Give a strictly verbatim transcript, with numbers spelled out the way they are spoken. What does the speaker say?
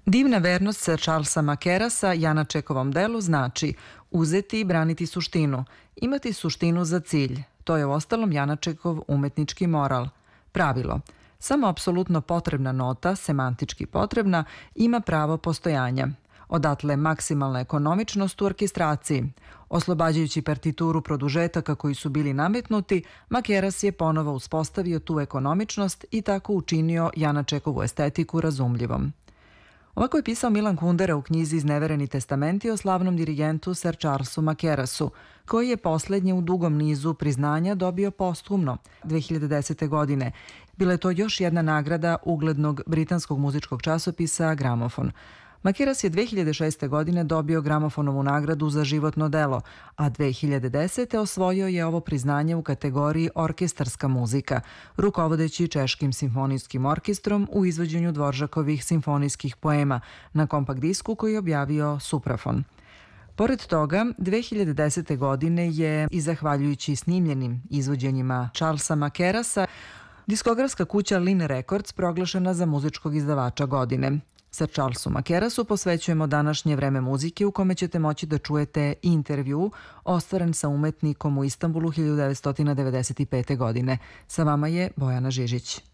Divna vernost Sir Charlesa Mackerrasa Janačekovom delu znači uzeti i braniti suštinu, imati suštinu za cilj. To je uostalom Janačekov umetnički moral. Pravilo. Samo apsolutno potrebna nota, semantički potrebna, ima pravo postojanja. Odatle maksimalna ekonomičnost u orkestraciji. Oslobađajući partituru produžetaka koji su bili nametnuti, Mackerras je ponovo uspostavio tu ekonomičnost i tako učinio Janačekovu estetiku razumljivom. Ovako je pisao Milan Kundera u knjizi Iznevereni testamenti o slavnom dirigentu Sir Charlesu Mackerrasu, koji je poslednje u dugom nizu priznanja dobio posthumno dve hiljade desete. godine. Bila je to još jedna nagrada uglednog britanskog muzičkog časopisa Gramofon. Mackerras je dve hiljade šeste. godine dobio Gramofonovu nagradu za životno delo, a dve hiljade desete. osvojio je ovo priznanje u kategoriji orkestarska muzika, rukovodeći Češkim simfonijskim orkestrom u izvođenju Dvoržakovih simfonijskih poema na kompakt disku koji je objavio Suprafon. Pored toga, dve hiljade desete. godine je, i zahvaljujući snimljenim izvođenjima Charlesa Mackerrasa, diskografska kuća Lin Records proglašena za muzičkog izdavača godine. Sir Charlesu Mackerrasu posvećujemo današnje vreme muzike u kome ćete moći da čujete intervju ostvaren sa umetnikom u Istanbulu hiljadu devetsto devedeset pete. godine. Sa vama je Bojana Žižić.